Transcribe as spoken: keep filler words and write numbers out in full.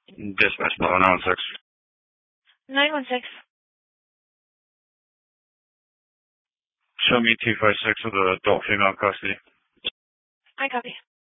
Dispatch Bravo nine one six. nine one six. Show me two five six with the adult female custody. I copy.